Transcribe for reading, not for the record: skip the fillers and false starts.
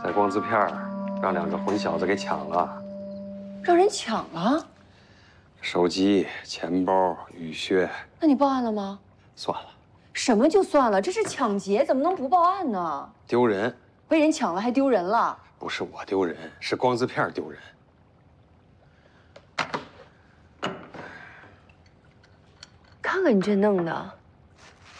在光字片让2个混小子给抢了， 让人抢了？ 手机、钱包、雨靴。 那你报案了吗？ 算了。 什么就算了？这是抢劫，怎么能不报案呢？ 丢人。 被人抢了还丢人了？ 不是我丢人，是光字片丢人。 看看你这弄的。